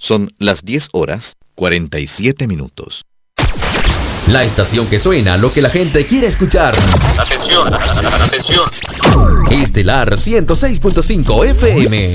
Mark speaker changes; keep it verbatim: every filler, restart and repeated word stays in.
Speaker 1: Son las diez horas cuarenta y siete minutos.
Speaker 2: La estación que suena lo que la gente quiere escuchar.
Speaker 3: Atención, atención.
Speaker 2: Estelar ciento seis punto cinco F M.